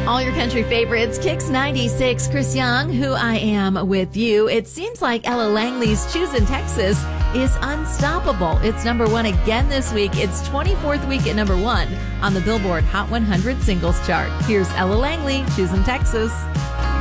All your country favorites, Kicks 96, Chris Young, Who I Am With You. It seems like Ella Langley's Choosing Texas is unstoppable. It's number one again this week. It's 24th week at number one on the Billboard Hot 100 singles chart. Here's Ella Langley, Choosing Texas.